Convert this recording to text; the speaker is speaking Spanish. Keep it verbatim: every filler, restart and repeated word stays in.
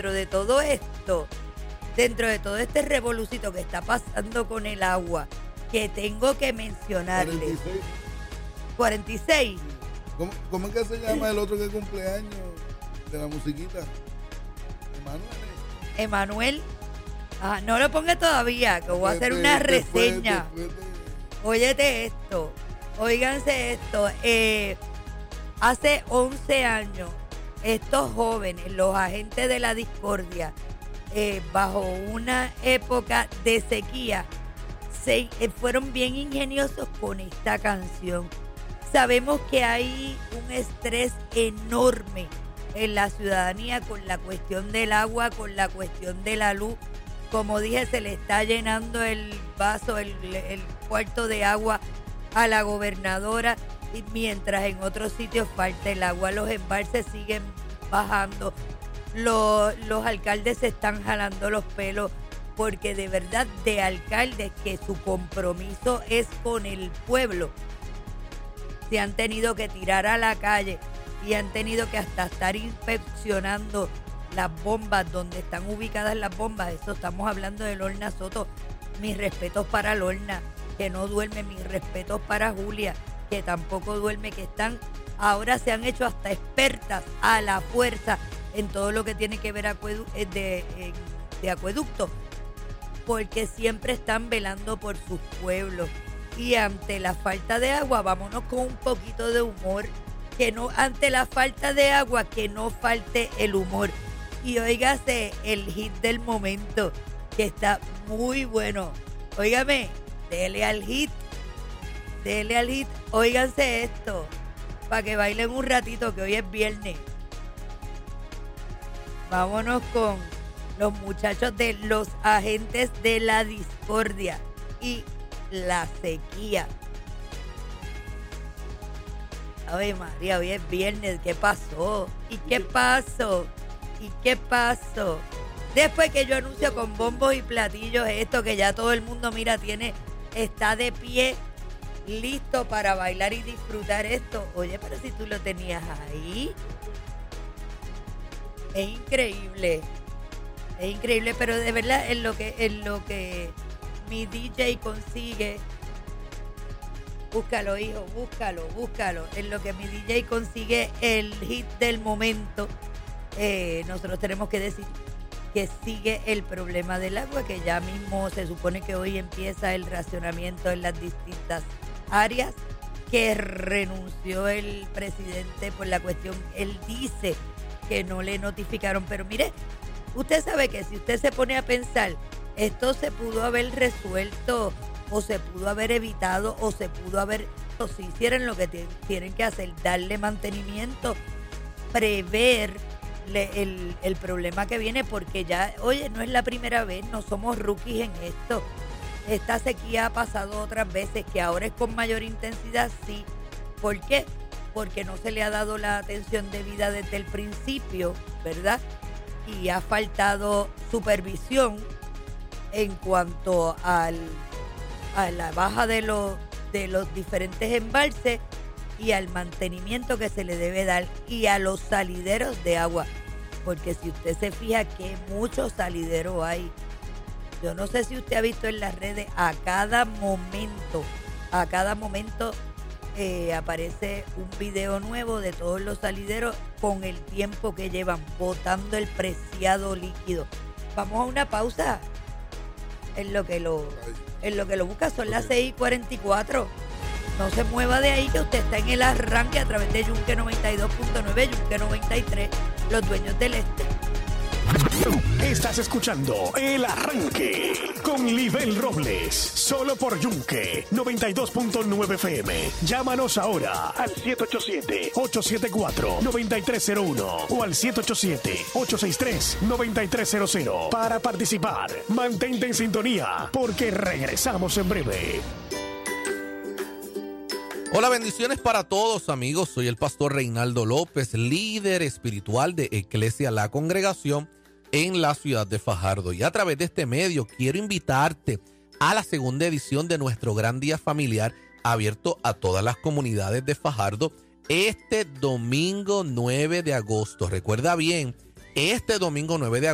dentro de todo esto, dentro de todo este revolucito que está pasando con el agua, que tengo que mencionarles. cuarenta y seis. cuarenta y seis. ¿Cómo, ¿Cómo es que se llama el otro que cumpleaños de la musiquita? Emanuel. Emanuel. Ah, no lo ponga todavía, que voy a hacer una reseña. Después, después de... Óyete esto, óiganse esto. Eh, hace once años, estos jóvenes, los agentes de la discordia, eh, bajo una época de sequía, se, eh, fueron bien ingeniosos con esta canción. Sabemos que hay un estrés enorme en la ciudadanía con la cuestión del agua, con la cuestión de la luz. Como dije, se le está llenando el vaso, el, el cuarto de agua a la gobernadora, y mientras en otros sitios falta el agua, los embalses siguen bajando, los, los alcaldes se están jalando los pelos, porque de verdad de alcaldes que su compromiso es con el pueblo, se han tenido que tirar a la calle y han tenido que hasta estar inspeccionando las bombas, donde están ubicadas las bombas. Eso estamos hablando de Lorna Soto. Mis respetos para Lorna, que no duerme. Mis respetos para Julia, que tampoco duerme, que están, ahora se han hecho hasta expertas a la fuerza en todo lo que tiene que ver acuedu- de, de acueducto, porque siempre están velando por sus pueblos. Y ante la falta de agua, vámonos con un poquito de humor, que no, ante la falta de agua, que no falte el humor. Y óigase el hit del momento, que está muy bueno. Óigame, dele al hit, dele al hit, óiganse esto, para que bailen un ratito, que hoy es viernes. Vámonos con los muchachos de los agentes de la discordia y la sequía. Ay, María, hoy es viernes, ¿qué pasó? ¿Y qué pasó? ¿Y qué pasó? Después que yo anuncio con bombos y platillos esto, que ya todo el mundo, mira, tiene, está de pie, listo para bailar y disfrutar esto. Oye, pero si tú lo tenías ahí, es increíble, es increíble, pero de verdad en lo que, en lo que mi D J consigue, búscalo, hijo, búscalo, búscalo, en lo que mi D J consigue el hit del momento. Eh, nosotros tenemos que decir que sigue el problema del agua, que ya mismo se supone que hoy empieza el racionamiento en las distintas áreas, que renunció el presidente por la cuestión. Él dice que no le notificaron, pero mire, usted sabe que si usted se pone a pensar, esto se pudo haber resuelto o se pudo haber evitado o se pudo haber, o si hicieran lo que t- tienen que hacer, darle mantenimiento, prever Le, el, el problema que viene, porque ya, oye, no es la primera vez, no somos rookies en esto. Esta sequía ha pasado otras veces, que ahora es con mayor intensidad, sí. ¿Por qué? Porque no se le ha dado la atención debida desde el principio, ¿verdad? Y ha faltado supervisión en cuanto al, a la baja de los, de los diferentes embalses y al mantenimiento que se le debe dar y a los salideros de agua, porque si usted se fija que muchos salideros hay, yo no sé si usted ha visto en las redes, a cada momento, a cada momento eh, aparece un video nuevo de todos los salideros con el tiempo que llevan botando el preciado líquido. Vamos a una pausa en lo que lo, en lo que lo busca, son las seis y cuarenta y cuatro. No se mueva de ahí, que usted está en el arranque a través de Yunque noventa y dos punto nueve, Yunque noventa y tres, los dueños del este. Estás escuchando El Arranque con Libel Robles, solo por Yunque noventa y dos punto nueve F M. Llámanos ahora al siete ocho siete, ocho siete cuatro, nueve tres cero uno o al siete ocho siete, ocho seis tres, nueve tres cero cero para participar. Mantente en sintonía porque regresamos en breve. Hola, bendiciones para todos, amigos. Soy el pastor Reinaldo López, líder espiritual de Iglesia La Congregación en la ciudad de Fajardo. Y a través de este medio quiero invitarte a la segunda edición de nuestro gran día familiar abierto a todas las comunidades de Fajardo este domingo nueve de agosto. Recuerda bien, este domingo nueve de agosto